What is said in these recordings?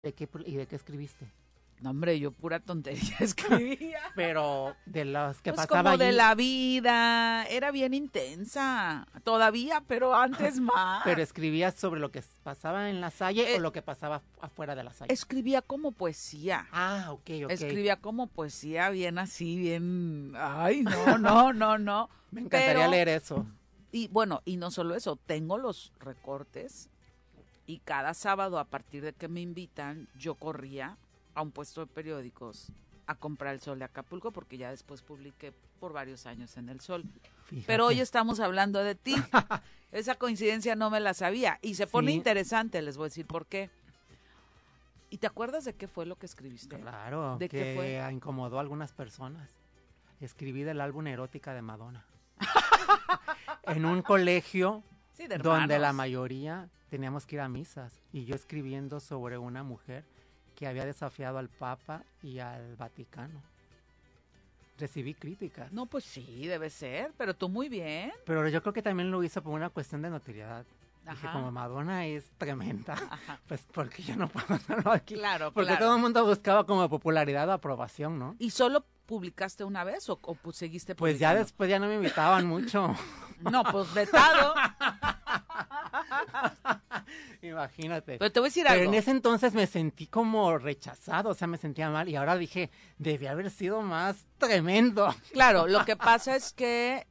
¿De qué escribiste? No, hombre, yo pura tontería escribía. Pero de los que pues pasaba como allí. de la vida, era bien intensa, todavía, pero antes más. ¿Pero escribías sobre lo que pasaba en la Salle o lo que pasaba afuera de la Salle? Escribía como poesía. Ah, ok. Escribía como poesía, bien así, bien... Ay, no. Me encantaría leer eso. Y bueno, y no solo eso, tengo los recortes y cada sábado a partir de que me invitan, yo corría a un puesto de periódicos a comprar El Sol de Acapulco, porque ya después publiqué por varios años en El Sol. Fíjate. Pero hoy estamos hablando de ti. Esa coincidencia no me la sabía. Y se pone interesante, les voy a decir por qué. ¿Y te acuerdas de qué fue lo que escribiste? Claro, ¿De qué fue? Incomodó a algunas personas. Escribí del álbum Erótica de Madonna. En un colegio donde la mayoría teníamos que ir a misas. Y yo escribiendo sobre una mujer que había desafiado al Papa y al Vaticano. Recibí críticas. No, pues sí, debe ser, pero tú muy bien. Pero yo creo que también lo hizo por una cuestión de notoriedad. Ajá. Dije, como Madonna es tremenda, pues porque yo no puedo hacerlo aquí. Claro, porque todo el mundo buscaba como popularidad o aprobación, ¿no? ¿Y solo publicaste una vez o pues seguiste publicando? Pues ya después ya no me invitaban mucho. No, pues vetado. Imagínate. Pero te voy a decir algo. Pero en ese entonces me sentí como rechazado, o sea, me sentía mal. Y ahora dije, debía haber sido más tremendo. Claro, lo que pasa es que...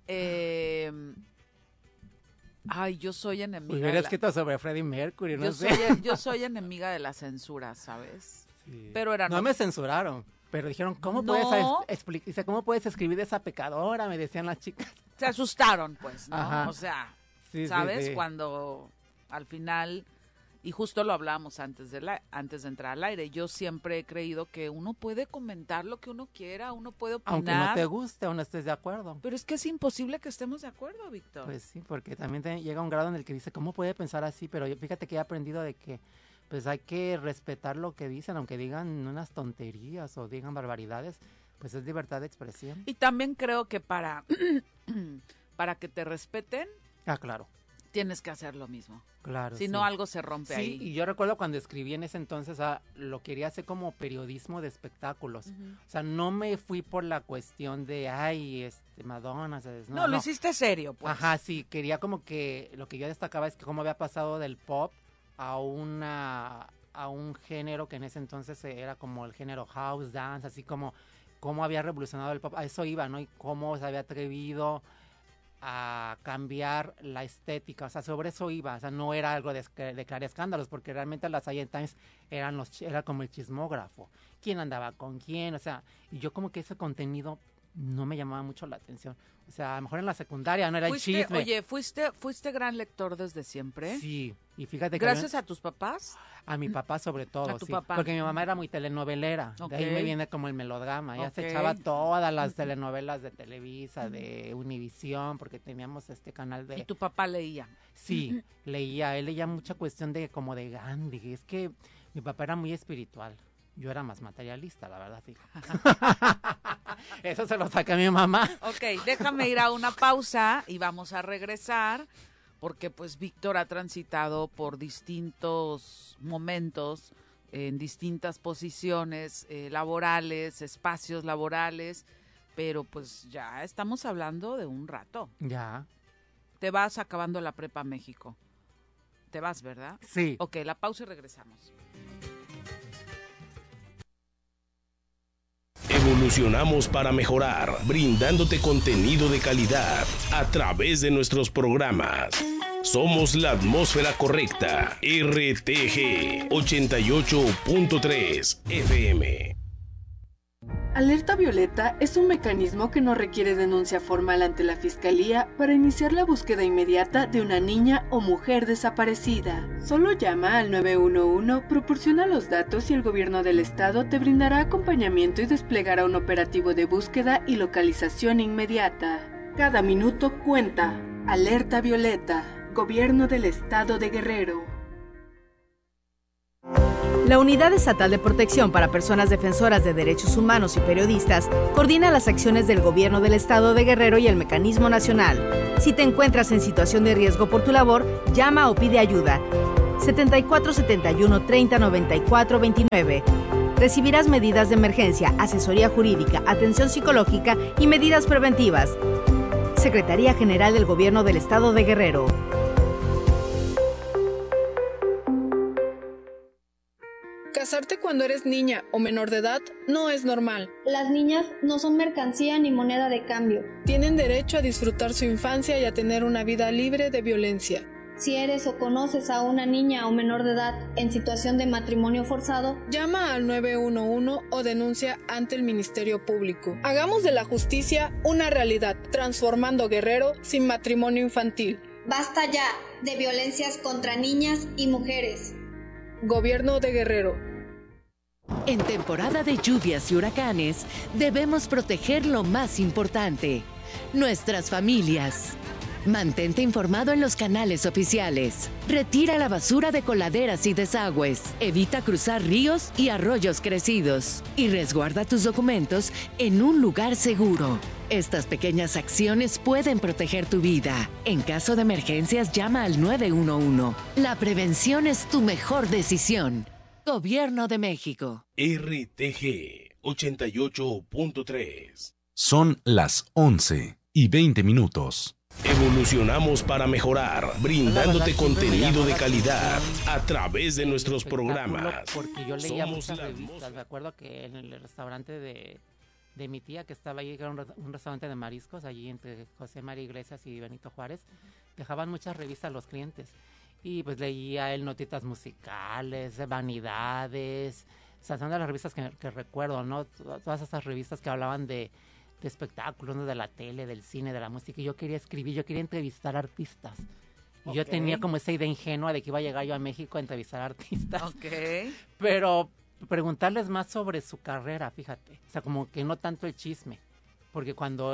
yo soy enemiga. Hubiera escrito sobre Freddie Mercury, no sé. Yo soy enemiga de la censura, ¿sabes? Sí. Pero no me censuraron, pero dijeron, ¿cómo puedes escribir de esa pecadora? Me decían las chicas. Se asustaron, pues, ¿no? Ajá. O sea, sí, ¿sabes? Sí. Cuando al final, y justo lo hablábamos antes de entrar al aire, yo siempre he creído que uno puede comentar lo que uno quiera, uno puede opinar. Aunque no te guste o no estés de acuerdo. Pero es que es imposible que estemos de acuerdo, Víctor. Pues sí, porque también llega un grado en el que dice, ¿cómo puede pensar así? Pero fíjate que he aprendido de que pues hay que respetar lo que dicen, aunque digan unas tonterías o digan barbaridades, pues es libertad de expresión. Y también creo que para que te respeten, claro, tienes que hacer lo mismo. Claro. Si no, algo se rompe ahí. Sí, y yo recuerdo cuando escribí en ese entonces, lo quería hacer como periodismo de espectáculos. O sea, no me fui por la cuestión de, Madonna, ¿sabes? No, lo hiciste serio, pues. Ajá, sí, quería como que, lo que yo destacaba es que cómo había pasado del pop a un género que en ese entonces era como el género house, dance, así como cómo había revolucionado el pop, a eso iba, ¿no? Y cómo se había atrevido a cambiar la estética, o sea, sobre eso iba, o sea, no era algo de crear escándalos, porque realmente las Salle Times era como el chismógrafo, quién andaba con quién, o sea, y yo como que ese contenido no me llamaba mucho la atención, o sea, a lo mejor en la secundaria no era el chisme. Oye, ¿fuiste gran lector desde siempre? Sí, y fíjate que... ¿Gracias a tus papás? A mi papá sobre todo, a tu sí, papá. porque mi mamá era muy telenovelera, de ahí me viene como el melodrama, ella se echaba todas las telenovelas de Televisa, de Univisión, porque teníamos este canal de... ¿Y tu papá leía? Sí, él leía mucha cuestión de como de Gandhi, es que mi papá era muy espiritual, yo era más materialista, la verdad, sí. Eso se lo saca mi mamá. Ok, déjame ir a una pausa y vamos a regresar, porque pues Víctor ha transitado por distintos momentos, en distintas posiciones laborales, espacios laborales, pero pues ya estamos hablando de un rato. Ya. Te vas acabando la Prepa México. Te vas, ¿verdad? Sí. Ok, la pausa y regresamos. Evolucionamos para mejorar, brindándote contenido de calidad a través de nuestros programas. Somos la atmósfera correcta. RTG 88.3 FM. Alerta Violeta es un mecanismo que no requiere denuncia formal ante la Fiscalía para iniciar la búsqueda inmediata de una niña o mujer desaparecida. Solo llama al 911, proporciona los datos y el gobierno del estado te brindará acompañamiento y desplegará un operativo de búsqueda y localización inmediata. Cada minuto cuenta. Alerta Violeta, Gobierno del Estado de Guerrero. La Unidad Estatal de Protección para Personas Defensoras de Derechos Humanos y Periodistas coordina las acciones del Gobierno del Estado de Guerrero y el Mecanismo Nacional. Si te encuentras en situación de riesgo por tu labor, llama o pide ayuda. 74 71 30 94 29. Recibirás medidas de emergencia, asesoría jurídica, atención psicológica y medidas preventivas. Secretaría General del Gobierno del Estado de Guerrero. Casarte cuando eres niña o menor de edad no es normal. Las niñas no son mercancía ni moneda de cambio. Tienen derecho a disfrutar su infancia y a tener una vida libre de violencia. Si eres o conoces a una niña o menor de edad en situación de matrimonio forzado, llama al 911 o denuncia ante el Ministerio Público. Hagamos de la justicia una realidad, transformando Guerrero sin matrimonio infantil. Basta ya de violencias contra niñas y mujeres. Gobierno de Guerrero. En temporada de lluvias y huracanes, debemos proteger lo más importante, nuestras familias. Mantente informado en los canales oficiales. Retira la basura de coladeras y desagües. Evita cruzar ríos y arroyos crecidos. Y resguarda tus documentos en un lugar seguro. Estas pequeñas acciones pueden proteger tu vida. En caso de emergencias, llama al 911. La prevención es tu mejor decisión. Gobierno de México. RTG 88.3. Son las 11:20. Evolucionamos para mejorar, brindándote contenido de calidad a través de nuestros programas. Porque yo leía Somos muchas la revistas. atmósfera. Me acuerdo que en el restaurante de mi tía, que estaba allí, que era un restaurante de mariscos, allí entre José María Iglesias y Benito Juárez, dejaban muchas revistas a los clientes. Y pues leía él notitas musicales, vanidades, o sea, son de las revistas que recuerdo, ¿no? Todas esas revistas que hablaban de espectáculos, ¿no? De la tele, del cine, de la música. Y yo quería escribir, yo quería entrevistar artistas. Y yo tenía como esa idea ingenua de que iba a llegar yo a México a entrevistar artistas. Pero preguntarles más sobre su carrera, fíjate. O sea, como que no tanto el chisme. Porque cuando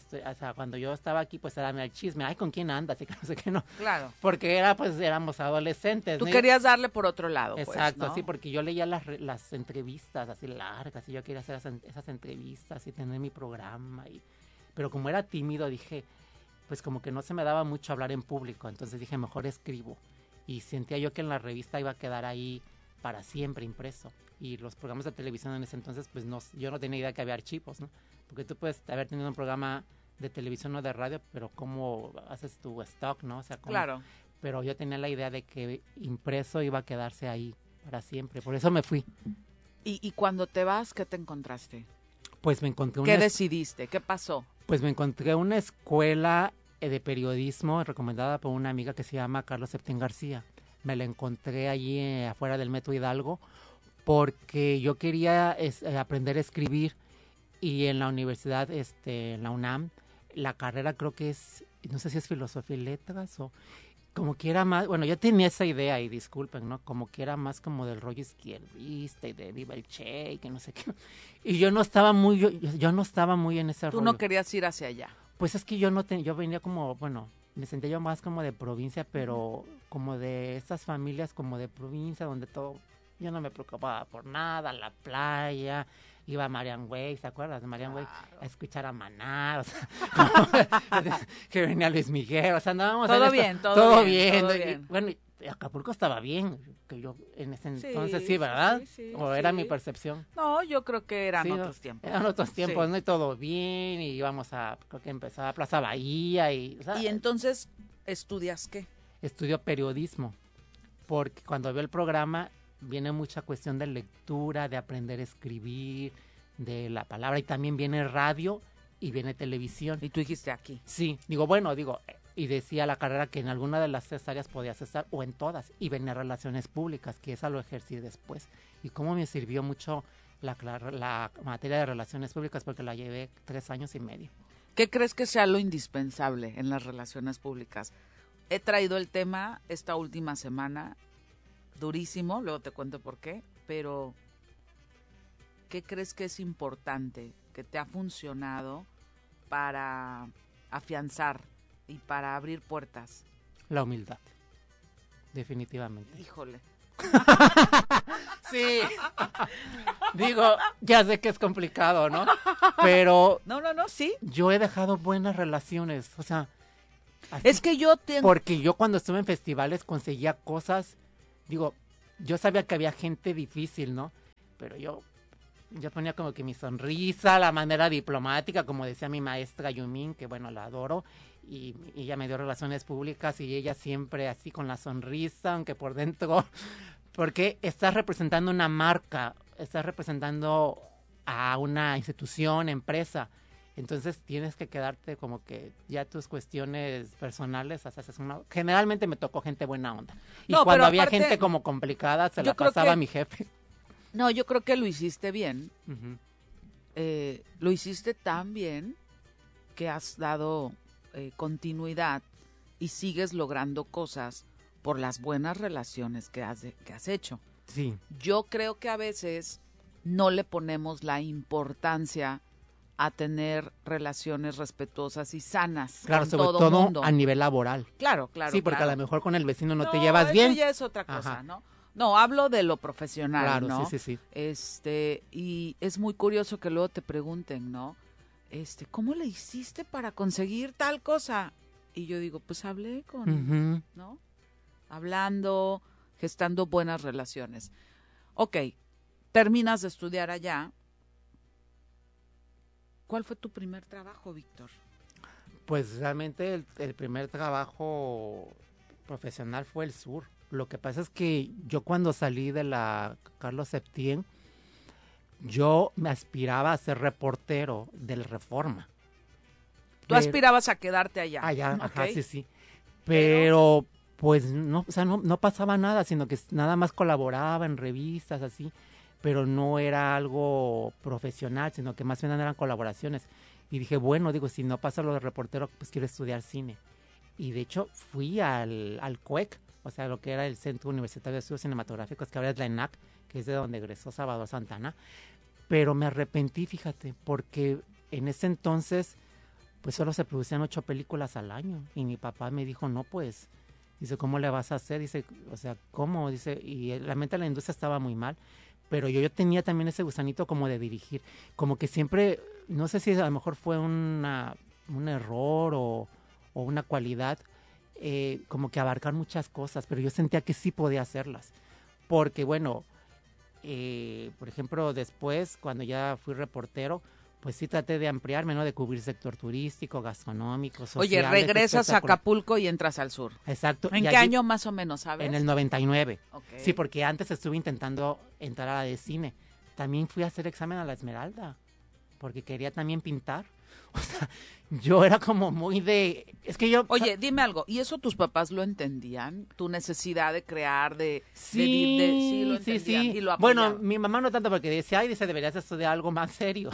yo estaba aquí, pues era el chisme. Ay, ¿con quién andas? Y que no sé qué, no. Claro. Porque éramos adolescentes. Tú ¿no? querías darle por otro lado, Exacto, pues, ¿no? sí, porque yo leía las entrevistas así largas y yo quería hacer esas entrevistas y tener mi programa. Pero como era tímido, dije, pues como que no se me daba mucho hablar en público. Entonces dije, mejor escribo. Y sentía yo que en la revista iba a quedar ahí para siempre impreso. Y los programas de televisión en ese entonces, pues yo no tenía idea que había archivos, ¿no? Porque tú puedes haber tenido un programa de televisión o de radio, pero ¿cómo haces tu stock, no? O sea, claro. Pero yo tenía la idea de que impreso iba a quedarse ahí para siempre. Por eso me fui. ¿Y cuando te vas, qué te encontraste? Pues me encontré ¿Qué decidiste? ¿Qué pasó? Pues me encontré una escuela de periodismo recomendada por una amiga que se llama Carlos Septién García. Me la encontré allí afuera del Metro Hidalgo porque yo quería aprender a escribir. Y en la universidad, en la UNAM, la carrera creo que es, no sé si es filosofía y letras o como que era más, bueno, yo tenía esa idea y disculpen, ¿no? Como que era más como del rollo izquierdista y de viva el Che y que no sé qué. Y yo no estaba muy, yo no estaba muy en ese rollo. ¿Tú no querías ir hacia allá? Pues es que yo venía como, bueno, me sentía yo más como de provincia, pero como de estas familias como de provincia donde todo, yo no me preocupaba por nada, la playa. Iba a Marian Way, ¿te acuerdas de Marian Way? A escuchar a Maná, o sea, que venía Luis Miguel, o sea, andábamos todo bien. Y, bueno, Acapulco estaba bien, que yo en ese entonces sí, ¿verdad? ¿O era mi percepción? No, yo creo que eran otros tiempos. Eran otros tiempos, ¿no? Y todo bien, y íbamos creo que empezaba Plaza Bahía y... O sea, ¿y entonces estudias qué? Estudio periodismo, porque cuando veo el programa viene mucha cuestión de lectura, de aprender a escribir, de la palabra, y también viene radio y viene televisión. ¿Y tú dijiste aquí? Sí, y decía la carrera que en alguna de las 3 áreas podías estar, o en todas, y venía relaciones públicas, que esa lo ejercí después. Y cómo me sirvió mucho la materia de relaciones públicas, porque la llevé 3 años y medio. ¿Qué crees que sea lo indispensable en las relaciones públicas? He traído el tema esta última semana, durísimo, luego te cuento por qué, pero ¿qué crees que es importante, que te ha funcionado para afianzar y para abrir puertas? La humildad, definitivamente. Híjole. Sí, digo, ya sé que es complicado, ¿no? Pero... No, sí. Yo he dejado buenas relaciones, o sea... Así, es que yo tengo... Porque yo cuando estuve en festivales conseguía cosas digo, yo sabía que había gente difícil, ¿no? Pero yo ponía como que mi sonrisa, la manera diplomática, como decía mi maestra Yumin, que bueno, la adoro, y ella me dio relaciones públicas y ella siempre así con la sonrisa, aunque por dentro, porque estás representando una marca, estás representando a una institución, empresa, entonces tienes que quedarte como que ya tus cuestiones personales, generalmente me tocó gente buena onda, y No, cuando pero había aparte, gente como complicada, se yo la creo pasaba que- a mi jefe. No, yo creo que lo hiciste bien. Ujú. Lo hiciste tan bien que has dado continuidad y sigues logrando cosas por las buenas relaciones que has hecho. Sí. Yo creo que a veces no le ponemos la importancia a tener relaciones respetuosas y sanas Claro, con sobre todo todo mundo. a nivel laboral. Claro, claro. Sí, porque claro. a lo mejor con el vecino no te llevas eso bien. ya es otra cosa, Ajá. ¿no? No, hablo de lo profesional, Claro, ¿no? sí, sí. Y es muy curioso que luego te pregunten, ¿no? ¿Cómo le hiciste para conseguir tal cosa? Y yo digo, pues hablé con, Ujú. ¿no? Hablando, gestando buenas relaciones. Ok, terminas de estudiar allá. ¿Cuál fue tu primer trabajo, Víctor? Pues realmente el primer trabajo profesional fue el sur. Lo que pasa es que yo cuando salí de la Carlos Septién, yo me aspiraba a ser reportero del Reforma. Tú Pero- aspirabas a quedarte allá. Allá, ¿ok? ajá, sí. Pero pues no, o sea, no pasaba nada, sino que nada más colaboraba en revistas así, pero no era algo profesional, sino que más bien eran colaboraciones. Y dije, bueno, digo, si no pasa lo de reportero, pues quiero estudiar cine. Y de hecho fui al CUEC, o sea, lo que era el Centro Universitario de Estudios Cinematográficos, que ahora es la ENAC, que es de donde egresó Salvador Santana. Pero me arrepentí, fíjate, porque en ese entonces pues solo se producían 8 películas al año. Y mi papá me dijo, no, pues, dice, ¿cómo le vas a hacer? Dice, o sea, ¿cómo? Dice, y realmente la industria estaba muy mal. Pero yo tenía también ese gusanito como de dirigir. Como que siempre, no sé si a lo mejor fue un error o una cualidad, como que abarcar muchas cosas, pero yo sentía que sí podía hacerlas. Porque, bueno, por ejemplo, después, cuando ya fui reportero, pues sí traté de ampliarme, ¿no? De cubrir sector turístico, gastronómico, social. Oye, regresas a Acapulco y entras al sur. Exacto. ¿En y qué allí, año más o menos, sabes? En el 99. Ok. Sí, porque antes estuve intentando entrar a la de cine. También fui a hacer examen a la Esmeralda, porque quería también pintar. O sea, yo era como muy de... Es que yo... Oye, dime algo, ¿y eso tus papás lo entendían? ¿Tu necesidad de crear, Sí, sí, lo entendían y lo apoyaban? Bueno, mi mamá no tanto porque decía, ay, dice, deberías estudiar algo más serio.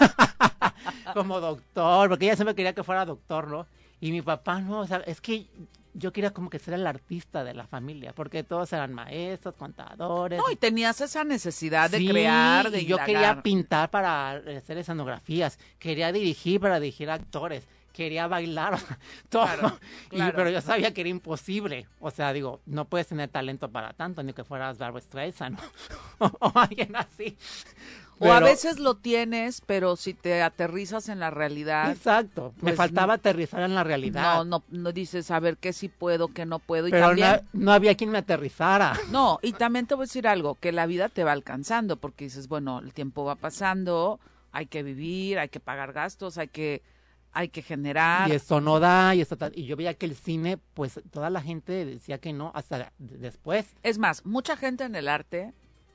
Como doctor, porque ella siempre quería que fuera doctor, ¿no? Y mi papá no, o sea, es que yo quería como que ser el artista de la familia, porque todos eran maestros, contadores. No, y tenías esa necesidad de Sí, crear, de y yo indagar. quería pintar para hacer escenografías, quería dirigir para dirigir actores, quería bailar, o sea, todo. Claro, claro. Pero yo sabía que era imposible. O sea, digo, no puedes tener talento para tanto, ni que fueras Barbra Streisand o alguien así. O a Pero- veces lo tienes, pero si te aterrizas en la realidad, Exacto, me pues, faltaba aterrizar en la realidad. no dices a ver qué sí puedo, qué no puedo. Y pero también, no había quien me aterrizara. no, y también te voy a decir algo, que la vida te va alcanzando, porque dices, bueno, el tiempo va pasando, hay que vivir, hay que pagar gastos, hay que generar. Y esto no da, y yo veía que el cine, pues toda la gente decía que no, hasta después. Es más, mucha gente en el arte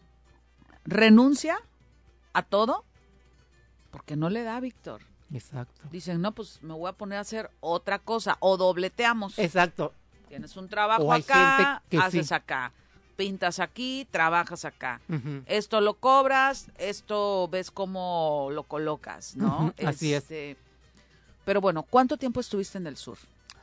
renuncia a todo porque no le da, Víctor. Exacto. Dicen, no, pues me voy a poner a hacer otra cosa, o dobleteamos. Exacto. Tienes un trabajo O hay acá, gente que haces sí. acá, pintas aquí, trabajas acá. Ujú. Esto lo cobras, esto ves cómo lo colocas, ¿no? Ujú, así es. Pero bueno, ¿cuánto tiempo estuviste en el sur?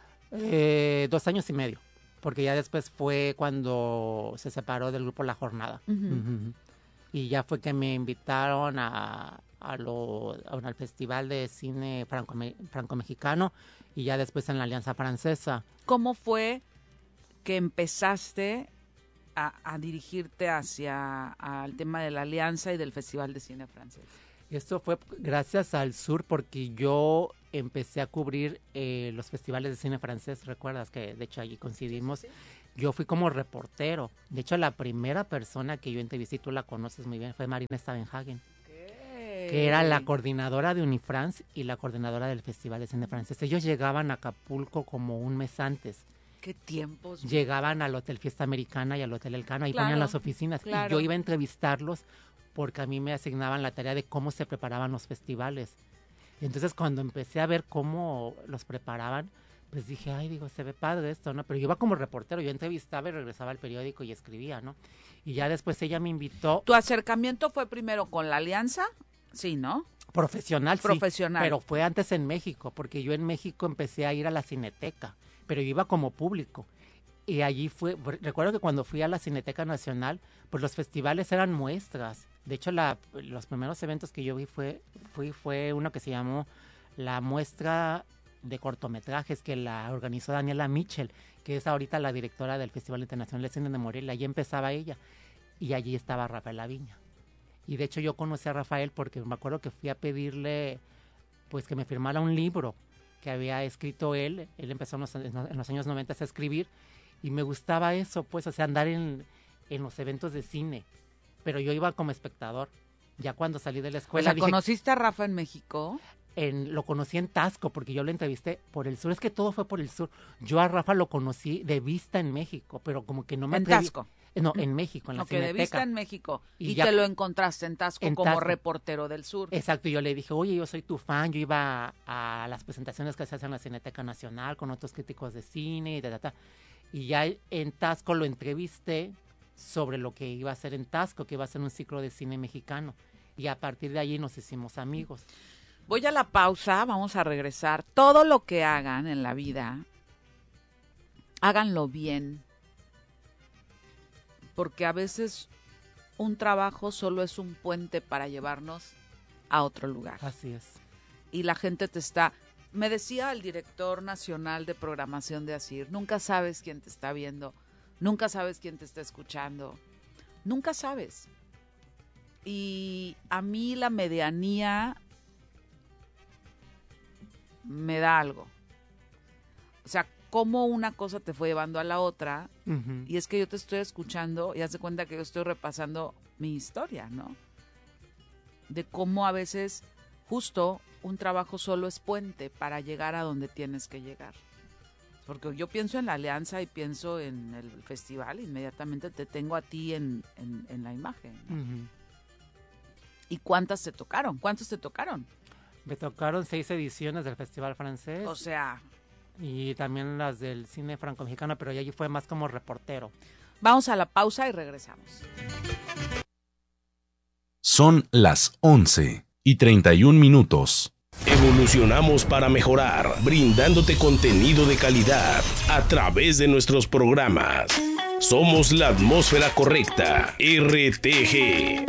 2 años y medio, porque ya después fue cuando se separó del grupo La Jornada. Ujú. Ujú. Y ya fue que me invitaron al Festival de Cine Franco-Mexicano y ya después en la Alianza Francesa. ¿Cómo fue que empezaste a dirigirte al tema de la Alianza y del Festival de Cine Francés? Esto fue gracias al sur porque yo empecé a cubrir los festivales de cine francés, recuerdas que de hecho allí coincidimos. yo fui como reportero. De hecho, la primera persona que yo entrevisté, tú la conoces muy bien, fue Marina Stavenhagen, que era la coordinadora de Unifrance y la coordinadora del Festival de Cine Francés. Ellos llegaban a Acapulco como un mes antes. ¿Qué tiempos? Llegaban al Hotel Fiesta Americana y al Hotel Elcano, ahí Claro, ponían las oficinas. claro. Y yo iba a entrevistarlos porque a mí me asignaban la tarea de cómo se preparaban los festivales. Y entonces cuando empecé a ver cómo los preparaban, pues dije, ay, digo, se ve padre esto, ¿no? Pero yo iba como reportero, yo entrevistaba y regresaba al periódico y escribía, ¿no? Y ya después ella me invitó. ¿Tu acercamiento fue primero con la Alianza? Sí, ¿no? Profesional, Profesional. sí, pero fue antes en México, porque yo en México empecé a ir a la Cineteca, pero yo iba como público. Y allí recuerdo que cuando fui a la Cineteca Nacional, pues los festivales eran muestras. De hecho, los primeros eventos que yo vi fue uno que se llamó la muestra de cortometrajes, que la organizó Daniela Mitchell, que es ahorita la directora del Festival Internacional de Cine de Morelia. Allí empezaba ella, y allí estaba Rafael Aviña. Y de hecho yo conocí a Rafael porque me acuerdo que fui a pedirle pues que me firmara un libro que había escrito él. Él empezó en los años 90 a escribir y me gustaba eso, pues, o sea, andar en los eventos de cine. Pero yo iba como espectador. Ya cuando salí de la escuela... O sea, ¿conociste a Rafa en México? Lo conocí en Taxco porque yo lo entrevisté por el sur. Es que todo fue por el sur. Yo a Rafa lo conocí de vista en México, pero como que no me atreví. ¿En Taxco? No, en México, en la Cineteca. De vista en México. Y ya, te lo encontraste en Taxco como Taxco. Reportero del Sur. Exacto, y yo le dije, oye, yo soy tu fan. Yo iba a las presentaciones que se hacen en la Cineteca Nacional con otros críticos de cine y y ya en Taxco lo entrevisté sobre lo que iba a hacer en Taxco, que iba a ser un ciclo de cine mexicano. Y a partir de allí nos hicimos amigos. Voy a la pausa, vamos a regresar. Todo lo que hagan en la vida, háganlo bien. Porque a veces un trabajo solo es un puente para llevarnos a otro lugar. Así es. Y la gente te está... Me decía el director nacional de programación de ASIR, nunca sabes quién te está viendo, nunca sabes quién te está escuchando, nunca sabes. Y a mí la medianía me da algo. O sea, cómo una cosa te fue llevando a la otra. Uh-huh. Y es que yo te estoy escuchando y haz de cuenta que yo estoy repasando mi historia, ¿no? De cómo a veces justo un trabajo solo es puente para llegar a donde tienes que llegar. Porque yo pienso en la alianza y pienso en el festival, inmediatamente te tengo a ti en la imagen, ¿no? Uh-huh. ¿Y cuántas te tocaron? ¿Cuántos te tocaron? Me tocaron 6 ediciones del Festival Francés. O sea... Y también las del cine franco-mexicano, pero allí fue más como reportero. Vamos a la pausa y regresamos. Son las 11:31. Evolucionamos para mejorar, brindándote contenido de calidad a través de nuestros programas. Somos la atmósfera correcta. RTG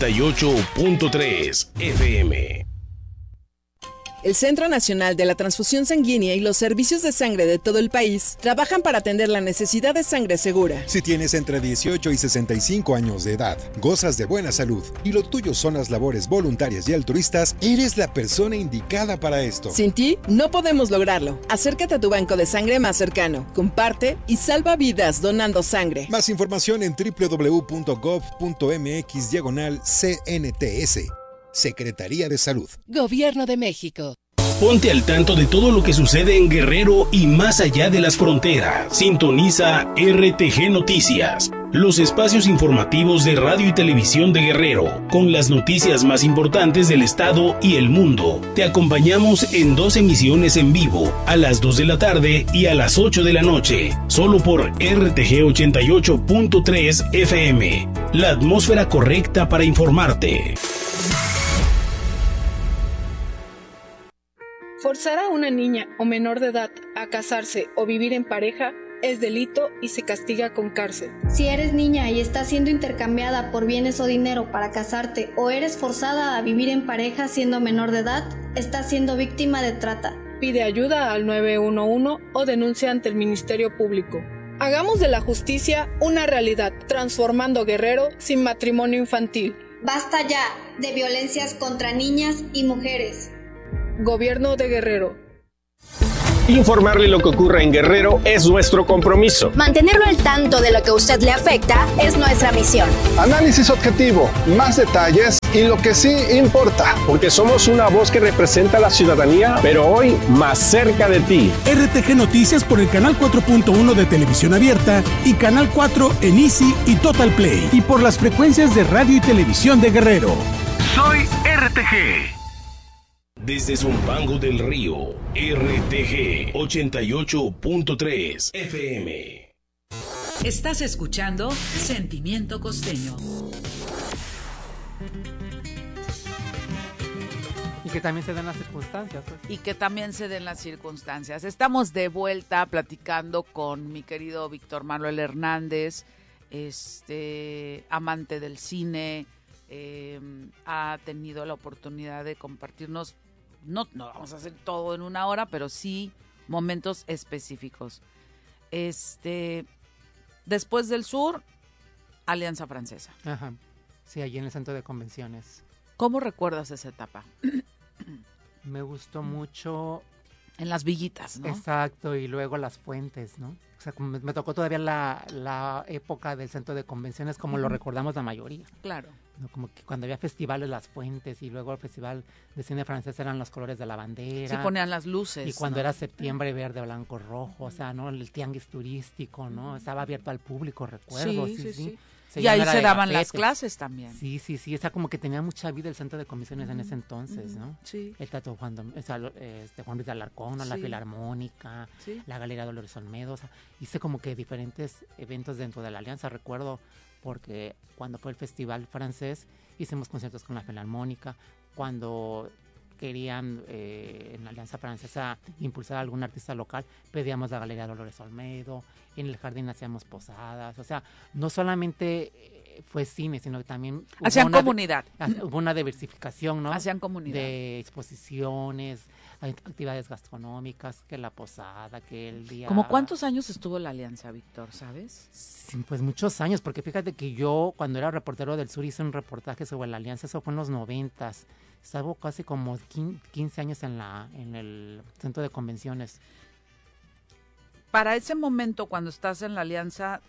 88.3 FM. El Centro Nacional de la Transfusión Sanguínea y los servicios de sangre de todo el país trabajan para atender la necesidad de sangre segura. Si tienes entre 18 y 65 años de edad, gozas de buena salud y lo tuyo son las labores voluntarias y altruistas, eres la persona indicada para esto. Sin ti, no podemos lograrlo. Acércate a tu banco de sangre más cercano, comparte y salva vidas donando sangre. Más información en www.gov.mx/CNTS. Secretaría de Salud. Gobierno de México. Ponte al tanto de todo lo que sucede en Guerrero y más allá de las fronteras. Sintoniza RTG Noticias, los espacios informativos de radio y televisión de Guerrero, con las noticias más importantes del estado y el mundo. Te acompañamos en 2 emisiones en vivo, a las 2 de la tarde y a las 8 de la noche, solo por RTG 88.3 FM, la atmósfera correcta para informarte. Forzar a una niña o menor de edad a casarse o vivir en pareja es delito y se castiga con cárcel. Si eres niña y estás siendo intercambiada por bienes o dinero para casarte o eres forzada a vivir en pareja siendo menor de edad, estás siendo víctima de trata. Pide ayuda al 911 o denuncia ante el Ministerio Público. Hagamos de la justicia una realidad, transformando Guerrero sin matrimonio infantil. Basta ya de violencias contra niñas y mujeres. Gobierno de Guerrero. Informarle lo que ocurre en Guerrero es nuestro compromiso. Mantenerlo al tanto de lo que a usted le afecta es nuestra misión. Análisis objetivo, más detalles y lo que sí importa. Porque somos una voz que representa a la ciudadanía, pero hoy más cerca de ti. RTG Noticias por el canal 4.1 de Televisión Abierta y canal 4 en Easy y Total Play. Y por las frecuencias de radio y televisión de Guerrero. Soy RTG. Desde Zumpango del Río, RTG 88.3 FM. Estás escuchando Sentimiento Costeño. Y que también se den las circunstancias. Pues. Y que también se den las circunstancias. Estamos de vuelta platicando con mi querido Víctor Manuel Hernández, amante del cine. Ha tenido la oportunidad de compartirnos, no vamos a hacer todo en una hora, pero sí momentos específicos. Después del sur, Alianza Francesa. Ajá. Sí, allí en el centro de convenciones. ¿Cómo recuerdas esa etapa? Me gustó mucho. En las villitas, ¿no? Exacto, y luego las fuentes, ¿no? O sea, me tocó todavía la época del centro de convenciones como lo recordamos la mayoría. Claro. ¿No? Como que cuando había festivales, las fuentes, y luego el festival de cine francés eran los colores de la bandera. Sí, ponían las luces. Y cuando era septiembre, verde, blanco, rojo, o sea, ¿no? El tianguis turístico, ¿no? Estaba abierto al público, recuerdo. Sí. Y ahí se daban las clases también. Sí, o sea, como que tenía mucha vida el centro de convenciones en ese entonces, ¿no? Sí. El Teatro Juan Luis de Alarcón, ¿no? La Filarmónica, la Galería Dolores Olmedo, o sea, hice como que diferentes eventos dentro de la Alianza, recuerdo, porque cuando fue el Festival Francés, hicimos conciertos con la Filarmónica, cuando querían en la Alianza Francesa impulsar a algún artista local, pedíamos la Galería Dolores Olmedo, en el jardín hacíamos posadas, o sea, no solamente fue cine, sino que también hacían comunidad. Hubo una diversificación, ¿no? Hacían comunidad. De exposiciones, actividades gastronómicas, que la posada, que el día... ¿Cómo cuántos años estuvo la Alianza, Víctor, sabes? Sí, pues muchos años, porque fíjate que yo, cuando era reportero del Sur, hice un reportaje sobre la Alianza, eso fue en los 90s. Estaba casi como 15 años en el centro de convenciones. Para ese momento, cuando estás en la Alianza,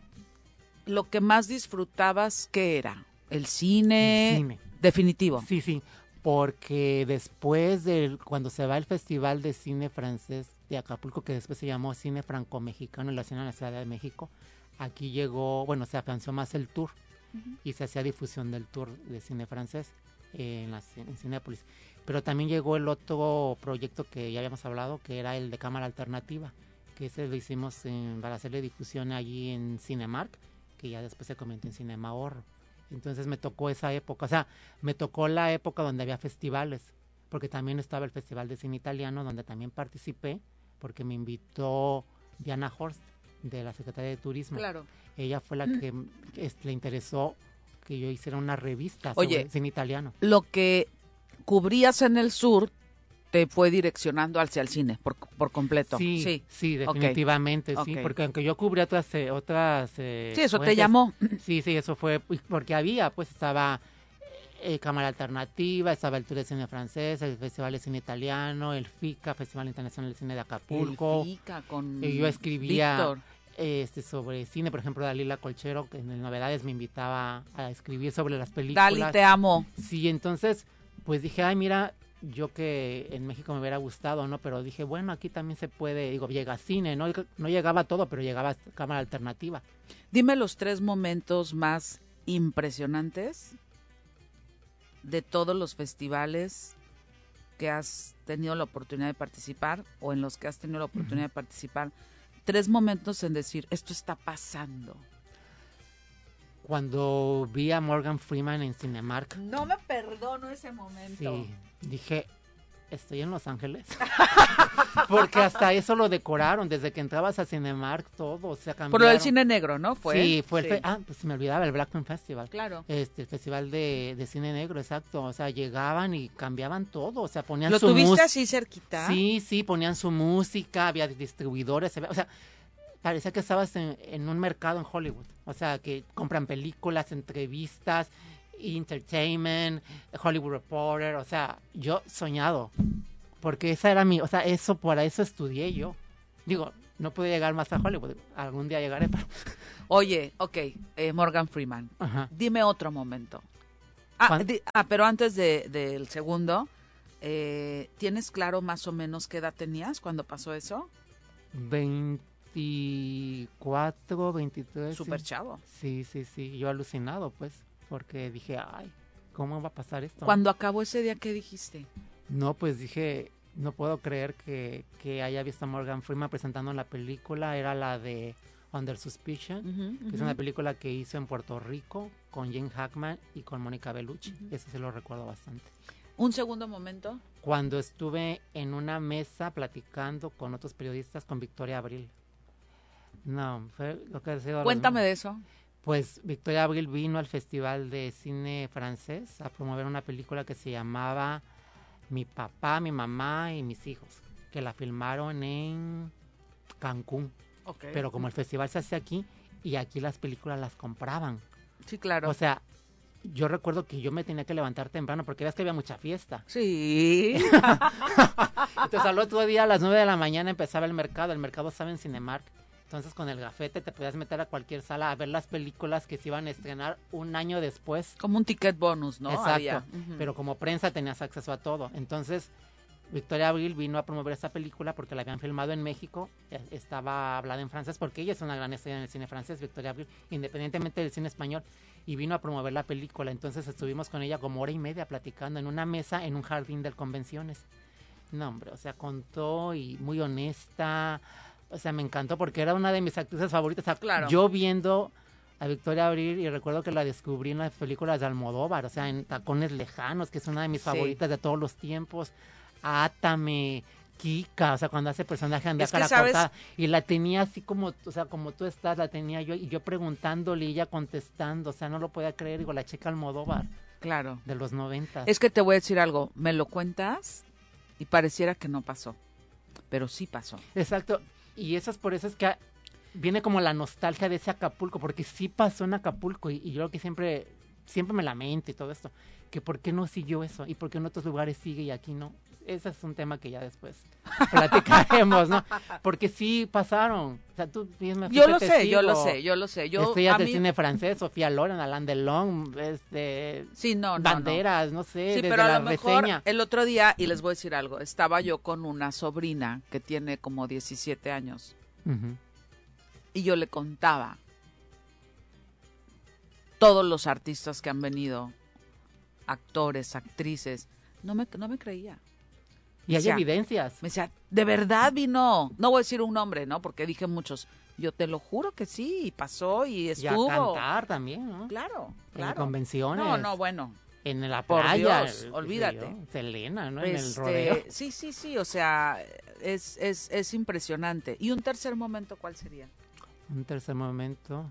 lo que más disfrutabas, ¿qué era? ¿El cine? El cine. Definitivo. Sí, porque después cuando se va el Festival de Cine Francés de Acapulco, que después se llamó Cine Franco-Mexicano, lo hacían en la Ciudad de México, aquí llegó, se afianzó más el tour y se hacía difusión del tour de cine francés en Cinépolis. Pero también llegó el otro proyecto que ya habíamos hablado, que era el de Cámara Alternativa, que ese lo hicimos para hacerle difusión allí en Cinemark, que ya después se convirtió en Cinema Ahorro. Entonces me tocó esa época, o sea, me tocó la época donde había festivales, porque también estaba el Festival de Cine Italiano, donde también participé, porque me invitó Diana Horst, de la Secretaría de Turismo. Claro. Ella fue la que le interesó que yo hiciera una revista sobre cine italiano. Lo que cubrías en el sur te fue direccionando hacia el cine por completo. Sí, definitivamente, sí, porque aunque yo cubría otras sí, eso fuentes, te llamó. Sí, eso fue, porque estaba Cámara Alternativa, estaba el Tour de Cine Francés, el Festival de Cine Italiano, el FICA, Festival Internacional de Cine de Acapulco. El FICA con yo escribía Víctor. Sobre cine, por ejemplo, Dalila Colchero, que en el Novedades me invitaba a escribir sobre las películas. Dali, te amo. Sí, entonces, pues dije, ay, mira, yo que en México me hubiera gustado, ¿no? Pero dije, bueno, aquí también se puede, llega cine, ¿no? No llegaba todo, pero llegaba Cámara Alternativa. Dime los 3 momentos más impresionantes de todos los festivales que has tenido la oportunidad de participar o en los que has tenido la oportunidad de participar. 3 momentos en decir, esto está pasando. Cuando vi a Morgan Freeman en Cinemark. No me perdono ese momento. Sí, dije, estoy en Los Ángeles. Porque hasta eso lo decoraron, desde que entrabas a Cinemark, todo se cambiaron. Por lo del cine negro, ¿no? Sí, fue pues me olvidaba, el Black Film Festival. Claro. El festival de cine negro, exacto. O sea, llegaban y cambiaban todo, o sea, ponían su música. ¿Lo tuviste así cerquita? Sí, ponían su música, había distribuidores, o sea, parecía que estabas en un mercado en Hollywood. O sea, que compran películas, entrevistas, entertainment, Hollywood Reporter, o sea, yo soñado. porque esa era o sea, para eso estudié yo. Digo, no pude llegar más a Hollywood, algún día llegaré, pero... Oye, Morgan Freeman, dime otro momento. Pero antes del segundo, ¿tienes claro más o menos qué edad tenías cuando pasó eso? 24, 23. Súper chavo. Sí, yo alucinado, pues, porque dije, ay, ¿cómo va a pasar esto? Cuando acabó ese día, ¿qué dijiste? No, pues dije, no puedo creer que haya visto a Morgan Freeman presentando la película, era la de Under Suspicion, que es una película que hizo en Puerto Rico con Jane Hackman y con Mónica Bellucci. Eso se lo recuerdo bastante. ¿Un segundo momento? Cuando estuve en una mesa platicando con otros periodistas con Victoria Abril. No, fue lo que ha sido... Cuéntame de eso. Pues Victoria Abril vino al Festival de Cine Francés a promover una película que se llamaba Mi papá, mi mamá y mis hijos, que la filmaron en Cancún. Pero como el festival se hace aquí, y aquí las películas las compraban. Sí, claro. O sea, yo recuerdo que yo me tenía que levantar temprano porque ves que había mucha fiesta. Sí. Entonces al otro día a las 9 de la mañana empezaba el mercado estaba en Cinemark. Entonces con el gafete te podías meter a cualquier sala a ver las películas que se iban a estrenar un año después. Como un ticket bonus, ¿no? Exacto, pero como prensa tenías acceso a todo. Entonces Victoria Abril vino a promover esta película porque la habían filmado en México, estaba hablada en francés, porque ella es una gran estrella en el cine francés, Victoria Abril, independientemente del cine español, y vino a promover la película. Entonces estuvimos con ella como hora y media platicando en una mesa en un jardín de convenciones. No, hombre, o sea, contó y muy honesta, o sea, me encantó porque era una de mis actrices favoritas. O sea, claro. Yo viendo a Victoria Abril, y recuerdo que la descubrí en las películas de Almodóvar, o sea, en Tacones Lejanos, que es una de mis favoritas de todos los tiempos. Átame, Kika, o sea, cuando hace personaje anda cara cortada, y la tenía así como, o sea, como tú estás, la tenía yo, y yo preguntándole y ella contestando, o sea, no lo podía creer, digo, la chica Almodóvar. Claro. De los 90. Es que te voy a decir algo, me lo cuentas y pareciera que no pasó, pero sí pasó. Exacto, y por eso es que viene como la nostalgia de ese Acapulco, porque sí pasó en Acapulco, y yo que siempre me lamento y todo esto, que por qué no siguió eso, y por qué en otros lugares sigue y aquí no. Ese es un tema que ya después platicaremos, ¿no? Porque sí pasaron. O sea, tú misma yo lo sé. Estrellas del cine francés, Sofía Loren, Alain Delon, Banderas, no sé, sí, desde pero a la lo mejor reseña. El otro día, y les voy a decir algo, estaba yo con una sobrina que tiene como 17 años. Y yo le contaba todos los artistas que han venido, actores, actrices, no me creía. Y hay evidencias. Me decía, ¿de verdad vino? No voy a decir un nombre, ¿no? Porque dije muchos. Yo te lo juro que sí, y pasó y estuvo. Y a cantar también, ¿no? Claro. En convenciones. No, bueno. En la Por playa. Dios, olvídate. Selena, ¿no? En el rodeo. Sí, o sea, es impresionante. ¿Y un tercer momento cuál sería? Un tercer momento...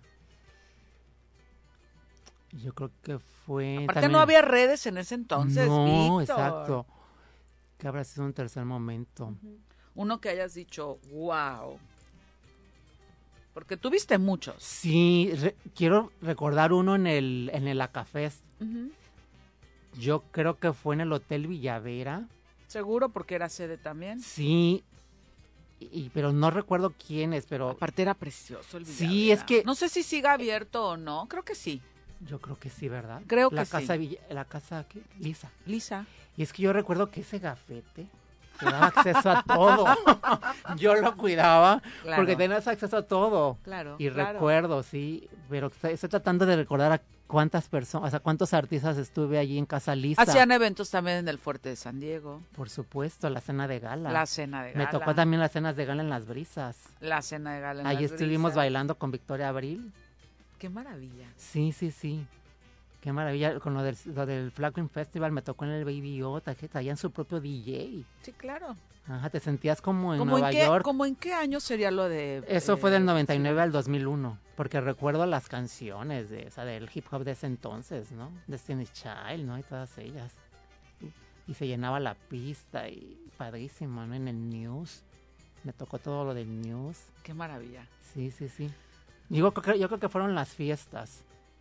Yo creo que fue... Aparte también... no había redes en ese entonces, No, Víctor. Exacto. ¿Qué habrá sido un tercer momento? Uno que hayas dicho, wow. Porque tuviste muchos. Sí, quiero recordar uno en el Acafest. Yo creo que fue en el Hotel Villavera. ¿Seguro? Porque era sede también. Sí, pero no recuerdo quién es, pero... Aparte era precioso el Villavera. Sí, es que... No sé si siga abierto o no, creo que sí. Yo creo que sí, ¿verdad? Creo que La casa, ¿qué? Lisa. Y es que yo recuerdo que ese gafete te daba acceso a todo. Yo lo cuidaba porque tenías acceso a todo. Claro. Y recuerdo, sí, pero estoy tratando de recordar a cuántas personas, o sea, cuántos artistas estuve allí en Casa Lisa. Hacían eventos también en el Fuerte de San Diego. Por supuesto, la cena de gala. Me tocó también las cenas de gala en Las Brisas. La cena de gala en Allí Las estuvimos Brisas. bailando con Victoria Abril. ¡Qué maravilla! Sí. Qué maravilla. Con lo del Flaquin Festival me tocó en el Baby O, que traían su propio DJ. Sí, claro. Ajá, te sentías como en Nueva York. ¿Cómo en qué año sería lo de...? Eso fue del 99 al 2001, porque recuerdo las canciones del hip hop de ese entonces, ¿no? Destiny's Child, ¿no? Y todas ellas. Y se llenaba la pista y padrísimo, ¿no? En el News. Me tocó todo lo del News. ¡Qué maravilla! Sí. Yo creo que fueron las fiestas.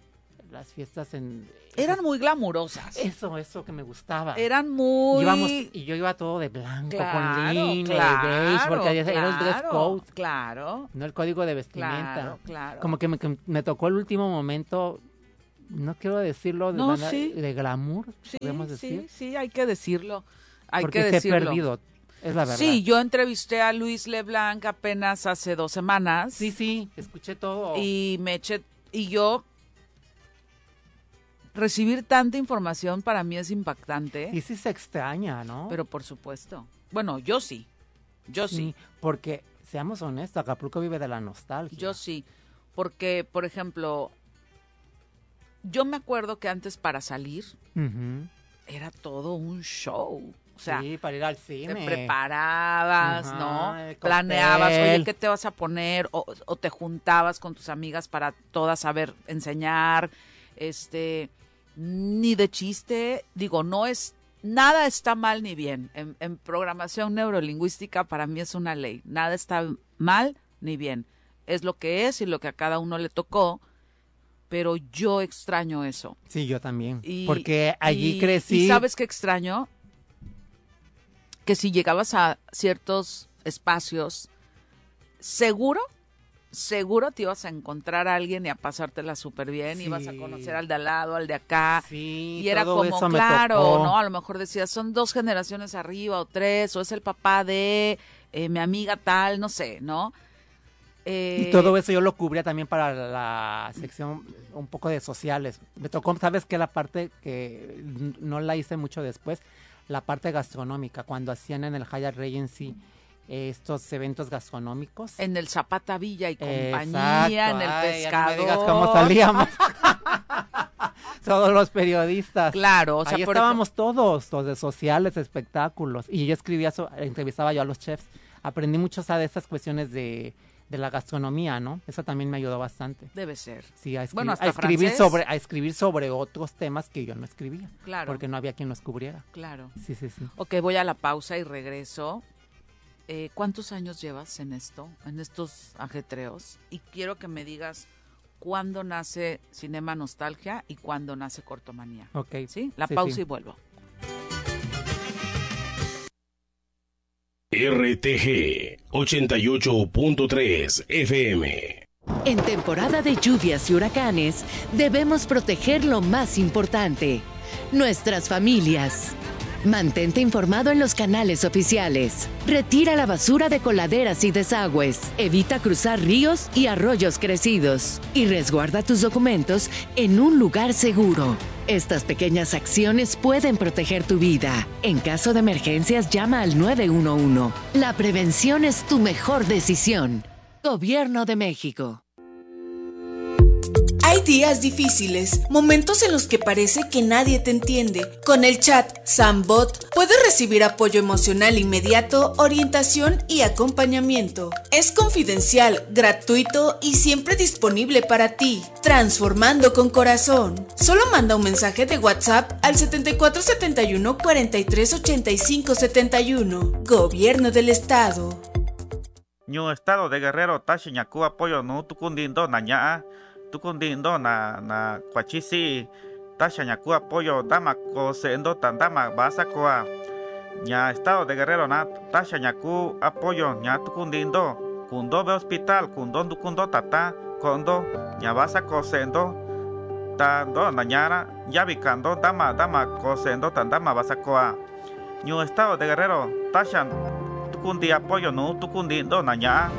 las fiestas eran muy glamurosas. Eso que me gustaba. Eran muy... Y yo iba todo de blanco, claro, con lino, claro, de beige, porque claro, era el dress code. Claro. No el código de vestimenta. Claro. Como que me tocó el último momento, no quiero decirlo de glamour, podemos decir. Sí, hay que decirlo. Porque se he perdido, es la verdad. Sí, yo entrevisté a Luis Leblanc apenas hace 2 semanas. Sí, escuché todo. Y yo... Recibir tanta información para mí es impactante. Y sí se extraña, ¿no? Pero por supuesto. Bueno, yo sí. Porque, seamos honestos, Acapulco vive de la nostalgia. Yo sí. Porque, por ejemplo, yo me acuerdo que antes para salir era todo un show. O sea, sí, para ir al cine. Te preparabas, ¿no? Planeabas, oye, ¿qué te vas a poner? O te juntabas con tus amigas para todas saber enseñar. Ni de chiste, digo, nada está mal ni bien. En programación neurolingüística para mí es una ley. Nada está mal ni bien. Es lo que es y lo que a cada uno le tocó, pero yo extraño eso. Sí, yo también, porque allí crecí. ¿Y sabes qué extraño? Que si llegabas a ciertos espacios, seguro te ibas a encontrar a alguien y a pasártela súper bien, ibas a conocer al de al lado, al de acá, y era como, claro, ¿no? A lo mejor decías, son 2 generaciones arriba o 3, o es el papá de mi amiga tal, no sé, ¿no? Y todo eso yo lo cubría también para la sección un poco de sociales. Me tocó, ¿sabes qué? La parte que no la hice mucho después, la parte gastronómica, cuando hacían en el Hyatt Regency estos eventos gastronómicos. En el Zapata Villa y compañía, en el Pescador. No me digas cómo salíamos. Todos los periodistas. Claro, o sea, ahí estábamos todos, los de sociales, espectáculos. Y yo entrevistaba yo a los chefs. Aprendí mucho, de esas cuestiones de la gastronomía, ¿no? Eso también me ayudó bastante. Debe ser. Sí, a escribir sobre otros temas que yo no escribía. Claro. Porque no había quien los cubriera. Claro. Sí. Ok, voy a la pausa y regreso. ¿Cuántos años llevas en estos ajetreos? Y quiero que me digas cuándo nace Cinema Nostalgia y cuándo nace Cortomanía. Ok. ¿Sí? La pausa y vuelvo. RTG 88.3 FM. En temporada de lluvias y huracanes, debemos proteger lo más importante, nuestras familias. Mantente informado en los canales oficiales. Retira la basura de coladeras y desagües. Evita cruzar ríos y arroyos crecidos. Y resguarda tus documentos en un lugar seguro. Estas pequeñas acciones pueden proteger tu vida. En caso de emergencias, llama al 911. La prevención es tu mejor decisión. Gobierno de México. Hay días difíciles, momentos en los que parece que nadie te entiende. Con el chat Sambot puedes recibir apoyo emocional inmediato, orientación y acompañamiento. Es confidencial, gratuito y siempre disponible para ti. Transformando con corazón. Solo manda un mensaje de WhatsApp al 7471 43 85 71. Gobierno del Estado. Ñu Estado de Guerrero Tashiñaku apoyo no tukundindo naña. Tukundindo na kwachisi tashañaku apoyo dama ko sendo tandama basa koa ña Estado de Guerrero na tashañaku apoyo ña tukundindo kundo be hospital kundo tata kondo ña basa ko sendo tando nañara yabikando dama ko sendo tandama basa koa Ñu Estado de Guerrero tashan tukundi apoyo no tukundindo naña.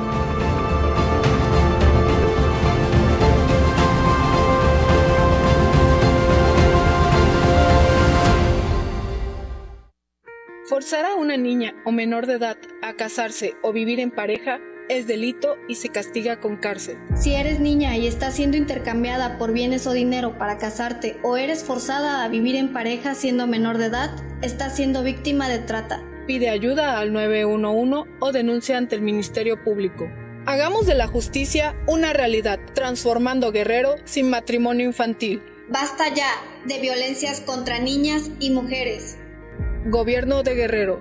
Forzar a una niña o menor de edad a casarse o vivir en pareja es delito y se castiga con cárcel. Si eres niña y estás siendo intercambiada por bienes o dinero para casarte o eres forzada a vivir en pareja siendo menor de edad, estás siendo víctima de trata. Pide ayuda al 911 o denuncia ante el Ministerio Público. Hagamos de la justicia una realidad, transformando Guerrero sin matrimonio infantil. Basta ya de violencias contra niñas y mujeres. Gobierno de Guerrero.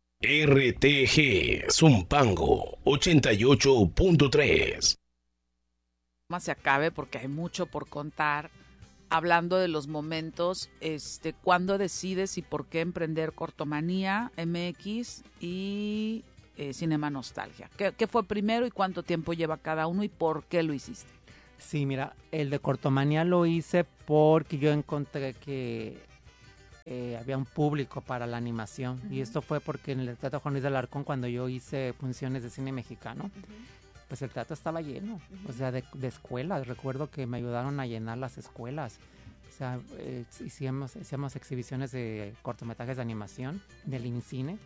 RTG Zumpango 88.3. Se acabe porque hay mucho por contar, hablando de los momentos, ¿cuándo decides y por qué emprender Cortomanía, MX y Cinema Nostalgia? ¿Qué fue primero y cuánto tiempo lleva cada uno y por qué lo hiciste? Sí, mira, el de Cortomanía lo hice porque yo encontré que había un público para la animación. Y esto fue porque en el Teatro Juan Luis de Alarcón, cuando yo hice funciones de cine mexicano, pues el teatro estaba lleno, o sea, de escuelas. Recuerdo que me ayudaron a llenar las escuelas. O sea, hacíamos exhibiciones de cortometrajes de animación del INCINE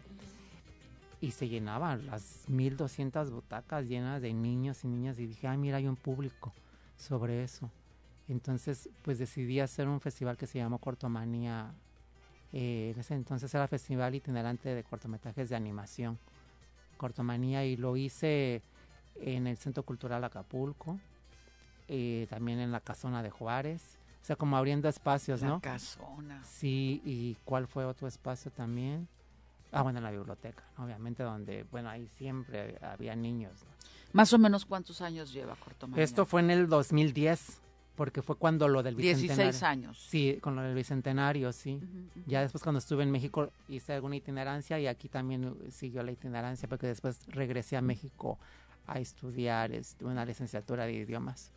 y se llenaban las 1,200 butacas llenas de niños y niñas, y dije, mira, hay un público sobre eso. Entonces, pues decidí hacer un festival que se llamó Cortomanía. En ese entonces era Festival Itinerante de Cortometrajes de Animación, Cortomanía, y lo hice en el Centro Cultural Acapulco, también en la Casona de Juárez, o sea, como abriendo espacios, ¿no? La Casona. Sí, y ¿cuál fue otro espacio también? Bueno, en la biblioteca, ¿no? Obviamente, donde, bueno, ahí siempre había niños, ¿no? Más o menos, ¿cuántos años lleva Cortomanía? Esto fue en el 2010, porque fue cuando lo del Bicentenario. 16 años. Sí, con lo del Bicentenario, sí. Ya después, cuando estuve en México, hice alguna itinerancia, y aquí también siguió la itinerancia, porque después regresé a México a estudiar una licenciatura de idiomas.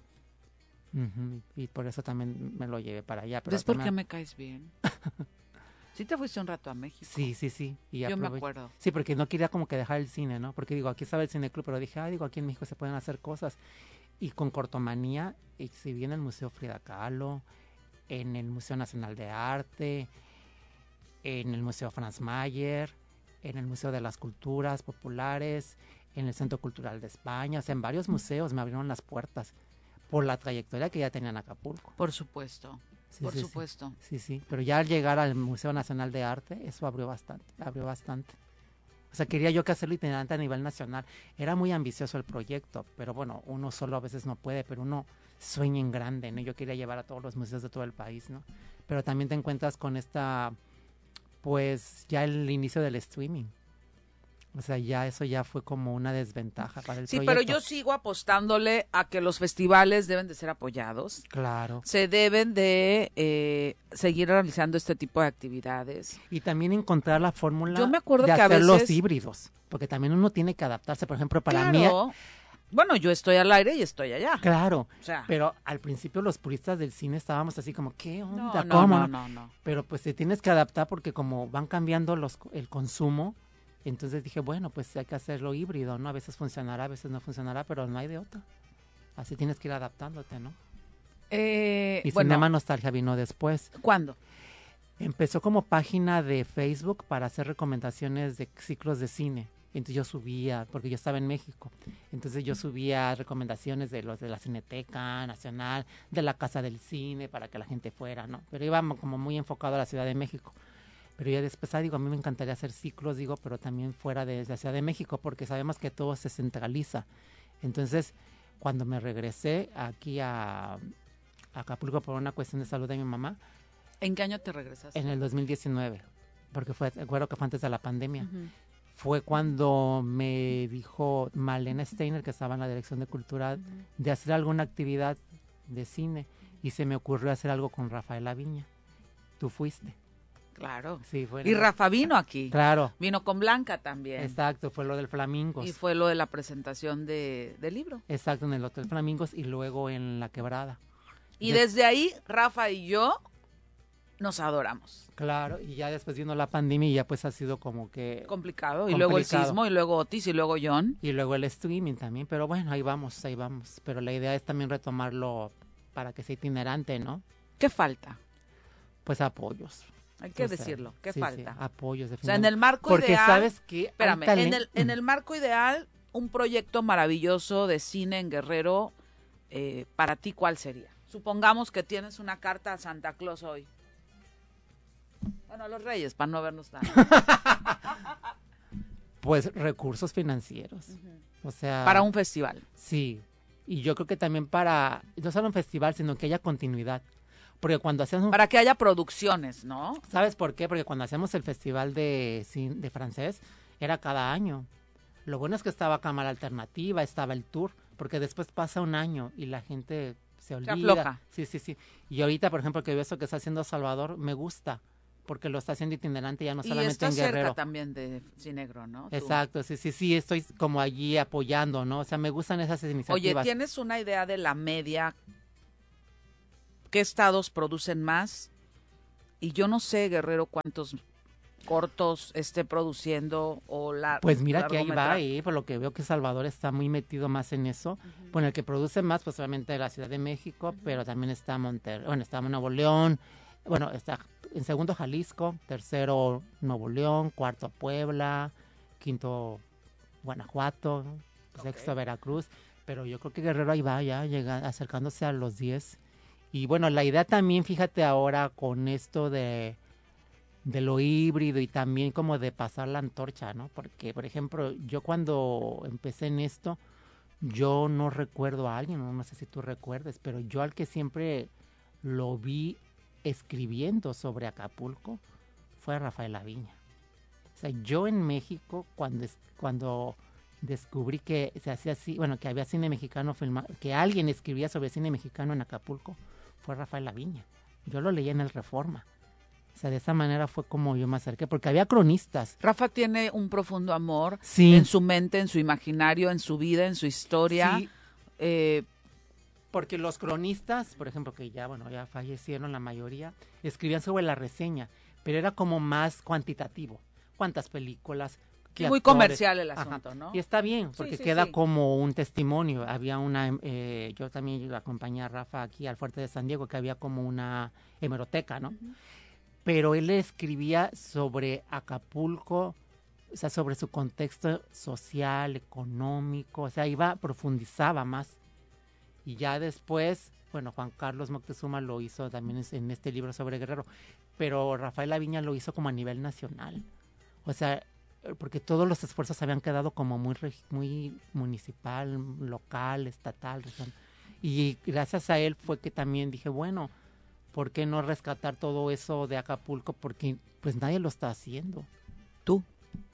Y por eso también me lo llevé para allá. Pero ¿Ves por qué me caes bien? Sí te fuiste un rato a México. Sí. Y yo me acuerdo. Sí, porque no quería como que dejar el cine, ¿no? Porque digo, aquí estaba el Cine Club, pero dije, aquí en México se pueden hacer cosas. Y con Cortomanía exhibí en el Museo Frida Kahlo, en el Museo Nacional de Arte, en el Museo Franz Mayer, en el Museo de las Culturas Populares, en el Centro Cultural de España. O sea, en varios museos me abrieron las puertas por la trayectoria que ya tenía en Acapulco. Por supuesto, por supuesto. Sí, pero ya al llegar al Museo Nacional de Arte, eso abrió bastante. O sea, quería yo que hacerlo itinerante a nivel nacional. Era muy ambicioso el proyecto, pero bueno, uno solo a veces no puede, pero uno sueña en grande, ¿no? Yo quería llevar a todos los museos de todo el país, ¿no? Pero también te encuentras con pues ya el inicio del streaming. O sea, ya eso ya fue como una desventaja para el proyecto. Sí, pero yo sigo apostándole a que los festivales deben de ser apoyados. Claro. Se deben de seguir realizando este tipo de actividades. Y también encontrar la fórmula yo me acuerdo de que hacer a veces los híbridos. Porque también uno tiene que adaptarse. Por ejemplo, para mí... Bueno, yo estoy al aire y estoy allá. Claro, o sea, pero al principio los puristas del cine estábamos así como, ¿qué onda? No. Pero pues te tienes que adaptar porque como van cambiando el consumo, entonces dije, bueno, pues hay que hacerlo híbrido, ¿no? A veces funcionará, a veces no funcionará, pero no hay de otra. Así tienes que ir adaptándote, ¿no? Y Cinema Nostalgia vino después. ¿Cuándo? Empezó como página de Facebook para hacer recomendaciones de ciclos de cine. Entonces yo subía, porque yo estaba en México, entonces yo subía recomendaciones de los de la Cineteca Nacional, de la Casa del Cine, para que la gente fuera, ¿no? Pero iba como muy enfocado a la Ciudad de México. Pero ya después, a mí me encantaría hacer ciclos, pero también fuera de la Ciudad de México, porque sabemos que todo se centraliza. Entonces, cuando me regresé aquí a Acapulco por una cuestión de salud de mi mamá. ¿En qué año te regresaste? En el 2019, porque recuerdo que fue antes de la pandemia. Fue cuando me dijo Malena Steiner, que estaba en la Dirección de Cultura, de hacer alguna actividad de cine, y se me ocurrió hacer algo con Rafael Aviña. Tú fuiste. Claro. Sí, y Rafa vino aquí. Claro. Vino con Blanca también. Exacto, fue lo del Flamingos. Y fue lo de la presentación del libro. Exacto, en el Hotel Flamingos y luego en La Quebrada. Y desde ahí, Rafa y yo nos adoramos. Claro, y ya después vino la pandemia y ya pues ha sido como que... Complicado. Y luego el sismo, y luego Otis, y luego John. Y luego el streaming también, pero bueno, ahí vamos. Pero la idea es también retomarlo para que sea itinerante, ¿no? ¿Qué falta? Pues apoyos. Hay que decirlo. ¿Qué falta? Sí, apoyos, definitivamente. O sea, en el marco porque ideal... Porque sabes que... Espérame, en el marco ideal, un proyecto maravilloso de cine en Guerrero, para ti, ¿cuál sería? Supongamos que tienes una carta a Santa Claus hoy. Bueno, a los Reyes, para no vernos tan... Pues recursos financieros. O sea... Para un festival. Sí. Y yo creo que también para... No solo un festival, sino que haya continuidad. Porque cuando hacemos... Para que haya producciones, ¿no? ¿Sabes por qué? Porque cuando hacemos el festival de francés, era cada año. Lo bueno es que estaba Cámara Alternativa, estaba el tour, porque después pasa un año y la gente se olvida. Se afloja. Sí. Y ahorita, por ejemplo, que veo eso que está haciendo Salvador, me gusta, porque lo está haciendo itinerante ya no solamente en Guerrero. Y está cerca también de Cinegro, ¿no? Exacto, sí, estoy como allí apoyando, ¿no? O sea, me gustan esas iniciativas. Oye, ¿tienes una idea de la media? ¿Qué estados producen más? Y yo no sé, Guerrero, cuántos cortos esté produciendo o la. Pues mira que ahí va, por lo que veo que Salvador está muy metido más en eso. Bueno, el que produce más, pues obviamente la Ciudad de México, pero también está Monterrey, bueno, está Nuevo León, bueno, está en segundo Jalisco, tercero Nuevo León, cuarto Puebla, quinto Guanajuato, sexto Veracruz, pero yo creo que Guerrero ahí va ya, acercándose a los 10. Y bueno, la idea también, fíjate ahora con esto de lo híbrido y también como de pasar la antorcha, ¿no? Porque, por ejemplo, yo cuando empecé en esto, yo no recuerdo a alguien, no sé si tú recuerdes, pero yo al que siempre lo vi escribiendo sobre Acapulco fue a Rafael Aviña. O sea, yo en México, cuando descubrí que se hacía así, bueno, que había cine mexicano filmado, que alguien escribía sobre cine mexicano en Acapulco, fue Rafael Aviña. Yo lo leí en el Reforma. O sea, de esa manera fue como yo me acerqué, porque había cronistas. Rafa tiene un profundo amor sí. en su mente, en su imaginario, en su vida, en su historia. Sí. Porque los cronistas, por ejemplo, que ya fallecieron la mayoría, escribían sobre la reseña, pero era como más cuantitativo. ¿Cuántas películas? Muy actores? Comercial el asunto, Ajá. ¿no? Y está bien, porque queda como un testimonio. Había yo también acompañé a Rafa aquí al Fuerte de San Diego, que había como una hemeroteca, ¿no? Uh-huh. Pero él escribía sobre Acapulco, o sea, sobre su contexto social, económico, o sea, profundizaba más. Y ya después, bueno, Juan Carlos Moctezuma lo hizo también en este libro sobre Guerrero, pero Rafael Aviña lo hizo como a nivel nacional. O sea, porque todos los esfuerzos habían quedado como muy municipal, local, estatal, regional. Y gracias a él fue que también dije, bueno, ¿por qué no rescatar todo eso de Acapulco? Porque pues nadie lo está haciendo. ¿Tú?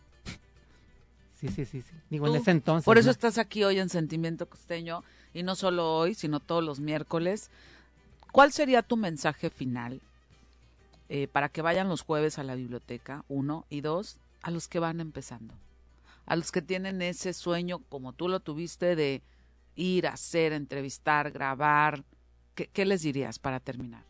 Sí. Digo, en ese entonces. Por eso estás aquí hoy en Sentimiento Costeño, y no solo hoy, sino todos los miércoles. ¿Cuál sería tu mensaje final para que vayan los jueves a la biblioteca, 1, y 2, a los que van empezando? A los que tienen ese sueño, como tú lo tuviste, de ir, hacer, entrevistar, grabar. ¿Qué les dirías para terminar?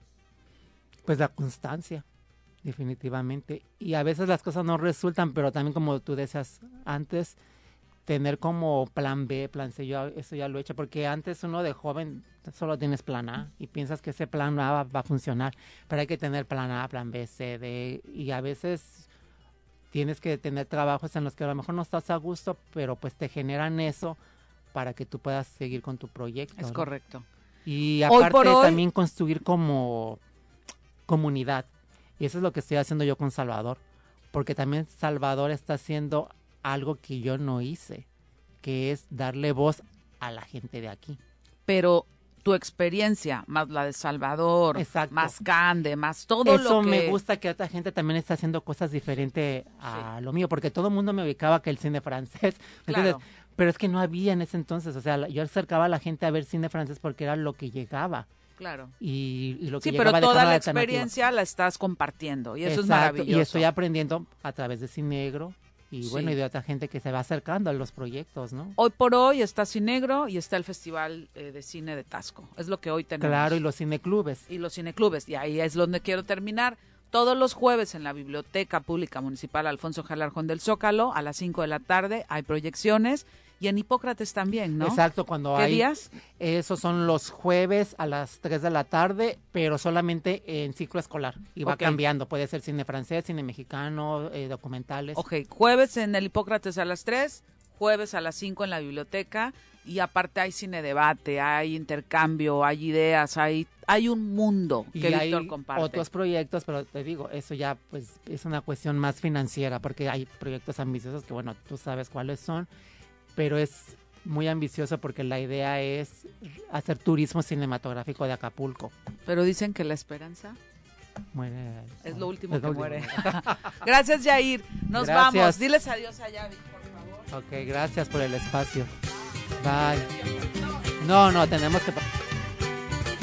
Pues la constancia, definitivamente. Y a veces las cosas no resultan, pero también, como tú decías antes, tener como plan B, plan C. Yo eso ya lo he hecho, porque antes uno de joven solo tienes plan A y piensas que ese plan A va a funcionar, pero hay que tener plan A, plan B, C, D, y a veces tienes que tener trabajos en los que a lo mejor no estás a gusto, pero pues te generan eso para que tú puedas seguir con tu proyecto. Es, ¿no? Correcto. Y aparte también construir como comunidad. Y eso es lo que estoy haciendo yo con Salvador. Porque también Salvador está haciendo algo que yo no hice, que es darle voz a la gente de aquí. Pero tu experiencia, más la de Salvador, exacto, más Cande, más todo eso lo que... me gusta, que otra gente también está haciendo cosas diferentes a lo mío, porque todo el mundo me ubicaba que el cine francés. Entonces, claro. Pero es que no había en ese entonces, o sea, yo acercaba a la gente a ver cine francés porque era lo que llegaba. Claro. Y lo que sí, llegaba pero toda la experiencia la estás compartiendo y eso exacto, es maravilloso. Y estoy aprendiendo a través de Cinegro y sí, bueno, y de otra gente que se va acercando a los proyectos, ¿no? Hoy por hoy está Cinegro y está el Festival de Cine de Taxco, es lo que hoy tenemos. Claro, y los cineclubes. Y los cineclubes, y ahí es donde quiero terminar. Todos los jueves en la Biblioteca Pública Municipal Alfonso Galarjón del Zócalo, a las 5 de la tarde, hay proyecciones. Y en Hipócrates también, ¿no? Exacto, cuando ¿Qué hay... días? Esos son los jueves a las 3 de la tarde, pero solamente en ciclo escolar. Y va cambiando, puede ser cine francés, cine mexicano, documentales. Ok, jueves en el Hipócrates a las 3, jueves a las 5 en la biblioteca, y aparte hay cine debate, hay intercambio, hay ideas, hay un mundo que Víctor comparte. Otros proyectos, pero te digo, eso ya pues es una cuestión más financiera, porque hay proyectos ambiciosos que, bueno, tú sabes cuáles son, pero es muy ambicioso porque la idea es hacer turismo cinematográfico de Acapulco. Pero dicen que la esperanza muere. Es lo último que muere. Gracias, Yair. Nos vamos. Diles adiós a Yavi, por favor. Ok, gracias por el espacio. Bye. No, tenemos que...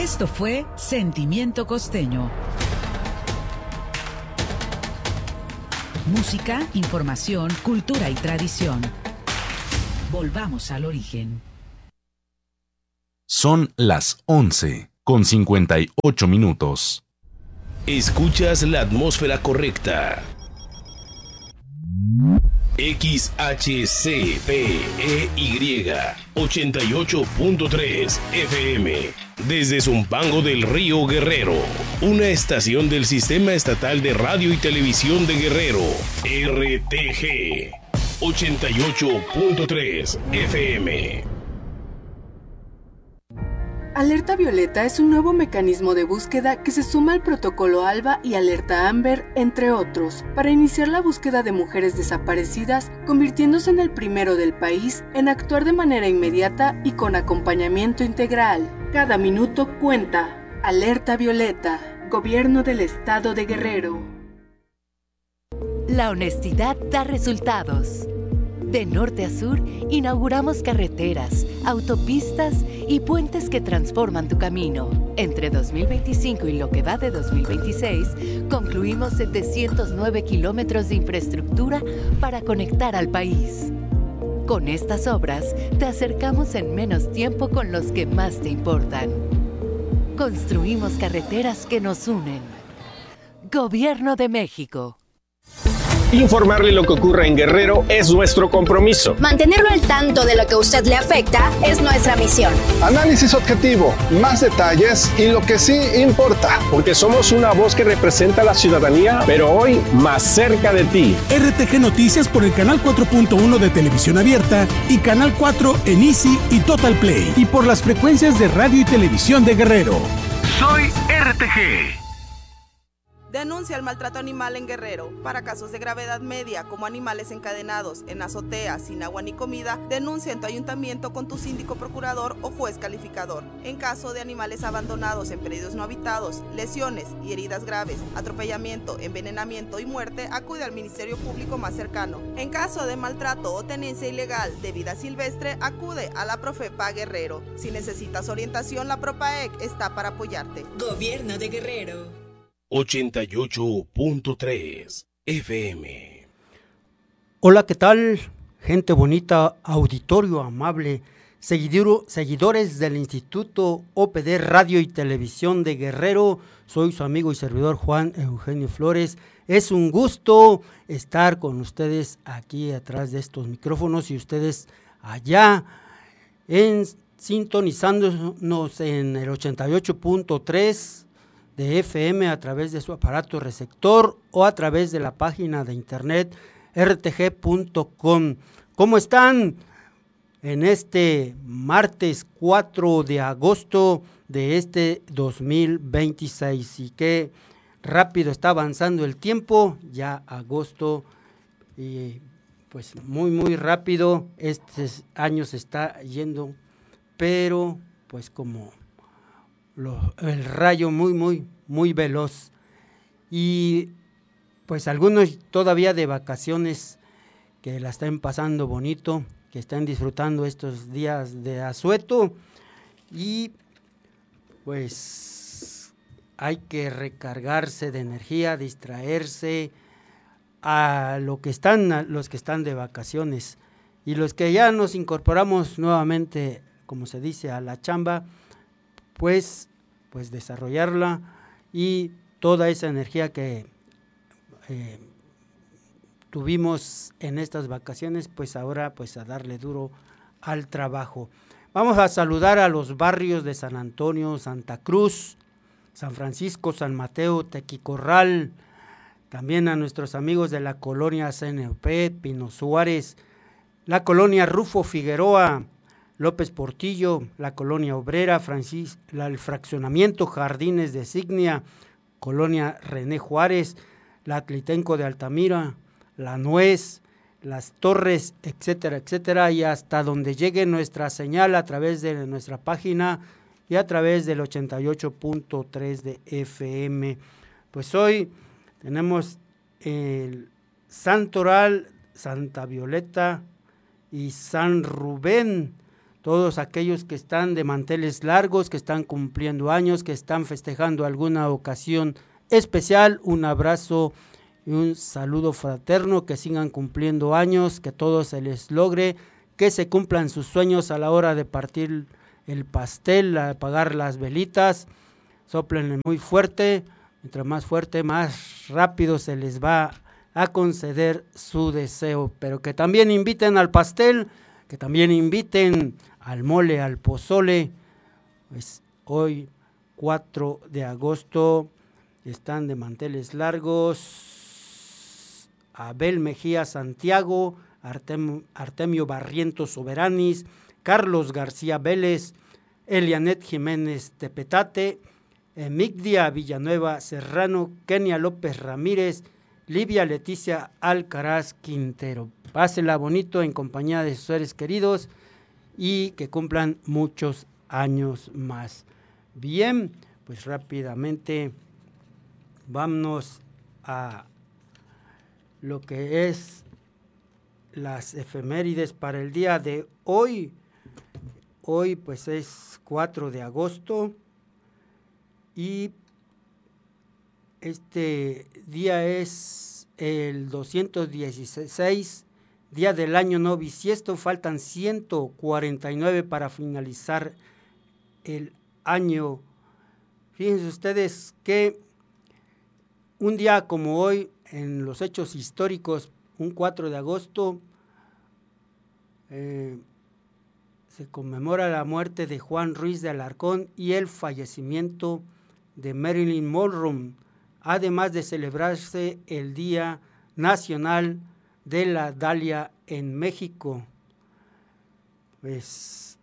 Esto fue Sentimiento Costeño. Música, información, cultura y tradición. Volvamos al origen. Son las 11:58. Escuchas la atmósfera correcta. XHCPEY 88.3 FM desde Zumpango del Río Guerrero, una estación del Sistema Estatal de Radio y Televisión de Guerrero, RTG 88.3 FM. Alerta Violeta es un nuevo mecanismo de búsqueda que se suma al protocolo ALBA y Alerta Amber, entre otros, para iniciar la búsqueda de mujeres desaparecidas, convirtiéndose en el primero del país en actuar de manera inmediata y con acompañamiento integral. Cada minuto cuenta. Alerta Violeta, Gobierno del Estado de Guerrero. La honestidad da resultados. De norte a sur, inauguramos carreteras, autopistas y puentes que transforman tu camino. Entre 2025 y lo que va de 2026, concluimos 709 kilómetros de infraestructura para conectar al país. Con estas obras, te acercamos en menos tiempo con los que más te importan. Construimos carreteras que nos unen. Gobierno de México. Informarle lo que ocurre en Guerrero es nuestro compromiso. Mantenerlo al tanto de lo que a usted le afecta es nuestra misión. Análisis objetivo, más detalles y lo que sí importa. Porque somos una voz que representa a la ciudadanía, pero hoy más cerca de ti. RTG Noticias por el canal 4.1 de Televisión Abierta y canal 4 en Easy y Total Play. Y por las frecuencias de radio y televisión de Guerrero. Soy RTG. Denuncia el maltrato animal en Guerrero. Para casos de gravedad media, como animales encadenados, en azotea, sin agua ni comida, denuncia en tu ayuntamiento con tu síndico procurador o juez calificador. En caso de animales abandonados en predios no habitados, lesiones y heridas graves, atropellamiento, envenenamiento y muerte, acude al Ministerio Público más cercano. En caso de maltrato o tenencia ilegal de vida silvestre, acude a la Profepa Guerrero. Si necesitas orientación, la Propaec está para apoyarte. Gobierno de Guerrero. 88.3 FM. Hola, ¿qué tal? Gente bonita, auditorio amable, seguidores del Instituto OPD Radio y Televisión de Guerrero. Soy su amigo y servidor Juan Eugenio Flores. Es un gusto estar con ustedes aquí atrás de estos micrófonos y ustedes allá sintonizándonos en el 88.3 de FM a través de su aparato receptor o a través de la página de internet rtg.com. ¿Cómo están en este martes 4 de agosto de este 2026? Y qué rápido está avanzando el tiempo, ya agosto, y pues muy rápido este año se está yendo, pero pues como el rayo muy veloz. Y pues algunos todavía de vacaciones que la están pasando bonito, que están disfrutando estos días de asueto, y pues hay que recargarse de energía, distraerse a los que están de vacaciones, y los que ya nos incorporamos nuevamente, como se dice, a la chamba, pues desarrollarla y toda esa energía que tuvimos en estas vacaciones, pues ahora pues a darle duro al trabajo. Vamos a saludar a los barrios de San Antonio, Santa Cruz, San Francisco, San Mateo, Tequicorral, también a nuestros amigos de la colonia CNP, Pino Suárez, la colonia Rufo Figueroa, López Portillo, la colonia Obrera, el fraccionamiento Jardines de Signia, colonia René Juárez, la Atlitenco de Altamira, la Nuez, las Torres, etcétera, etcétera, y hasta donde llegue nuestra señal a través de nuestra página y a través del 88.3 de FM. Pues hoy tenemos el Santoral, Santa Violeta y San Rubén, todos aquellos que están de manteles largos, que están cumpliendo años, que están festejando alguna ocasión especial, un abrazo y un saludo fraterno, que sigan cumpliendo años, que todo se les logre, que se cumplan sus sueños a la hora de partir el pastel, apagar las velitas, soplen muy fuerte, mientras más fuerte, más rápido se les va a conceder su deseo, pero que también inviten al pastel, que también inviten al mole, al pozole. Pues hoy 4 de agosto están de manteles largos Abel Mejía Santiago, Artemio Barrientos Soberanis, Carlos García Vélez, Elianet Jiménez Tepetate, Migdia Villanueva Serrano, Kenia López Ramírez, Livia Leticia Alcaraz Quintero. Pásela bonito en compañía de sus seres queridos y que cumplan muchos años más. Bien, pues rápidamente vámonos a lo que es las efemérides para el día de hoy. Hoy pues es 4 de agosto y este día es el 216 día del año no bisiesto, faltan 149 para finalizar el año. Fíjense ustedes que un día como hoy, en los hechos históricos, un 4 de agosto, se conmemora la muerte de Juan Ruiz de Alarcón y el fallecimiento de Marilyn Monroe, además de celebrarse el Día Nacional de la Dalia en México. Pues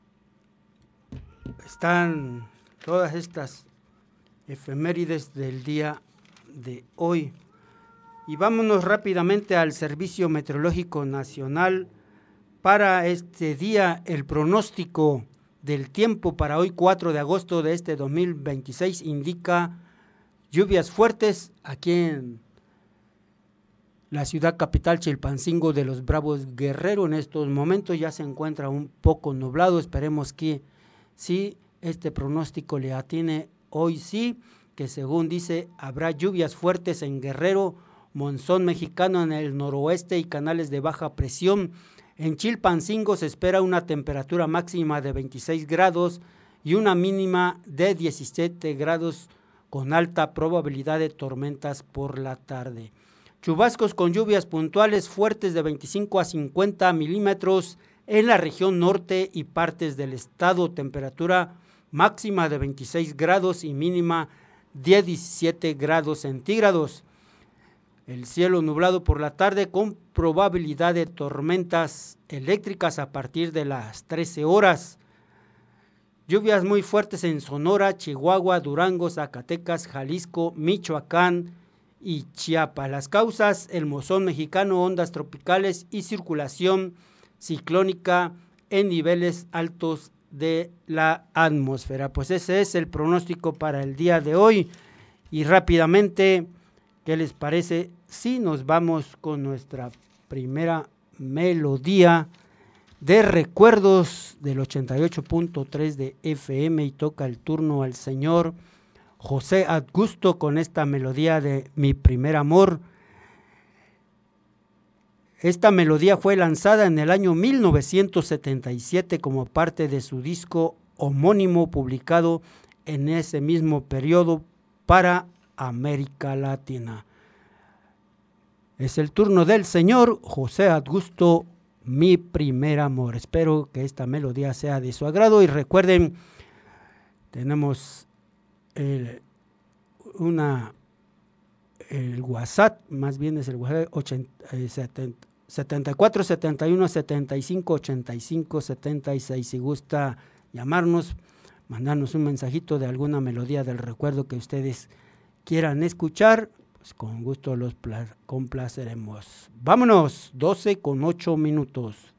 están todas estas efemérides del día de hoy. Y vámonos rápidamente al Servicio Meteorológico Nacional. Para este día, el pronóstico del tiempo para hoy 4 de agosto de este 2026 indica lluvias fuertes aquí en la ciudad capital Chilpancingo de los Bravos Guerrero. En estos momentos ya se encuentra un poco nublado, esperemos que sí, este pronóstico le atine hoy sí, que según dice habrá lluvias fuertes en Guerrero, monzón mexicano en el noroeste y canales de baja presión. En Chilpancingo se espera una temperatura máxima de 26 grados y una mínima de 17 grados con alta probabilidad de tormentas por la tarde. Chubascos con lluvias puntuales fuertes de 25 a 50 milímetros en la región norte y partes del estado, temperatura máxima de 26 grados y mínima de 17 grados centígrados. El cielo nublado por la tarde con probabilidad de tormentas eléctricas a partir de las 13 horas. Lluvias muy fuertes en Sonora, Chihuahua, Durango, Zacatecas, Jalisco, Michoacán y Chiapas. Las causas, el monzón mexicano, ondas tropicales y circulación ciclónica en niveles altos de la atmósfera. Pues ese es el pronóstico para el día de hoy. Y rápidamente, ¿qué les parece si nos vamos con nuestra primera melodía de recuerdos del 88.3 de FM y toca el turno al señor José Augusto con esta melodía de Mi Primer Amor? Esta melodía fue lanzada en el año 1977 como parte de su disco homónimo publicado en ese mismo periodo para América Latina. Es el turno del señor José Augusto, Mi Primer Amor. Espero que esta melodía sea de su agrado y recuerden, tenemos el WhatsApp, más bien es el WhatsApp 74 71 75 85 76. Si gusta llamarnos, mandarnos un mensajito de alguna melodía del recuerdo que ustedes quieran escuchar, pues con gusto los complaceremos. Vámonos, 12:08.